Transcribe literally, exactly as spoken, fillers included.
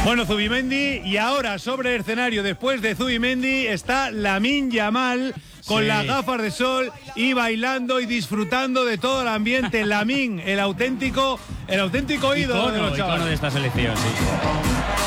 Bueno, Zubimendi, y ahora sobre el escenario, después de Zubimendi, está Lamine Yamal con Sí. las gafas de sol y bailando y disfrutando de todo el ambiente. Lamine, el auténtico, el auténtico ídolo Icono, de los icono chavales. de esta selección, sí.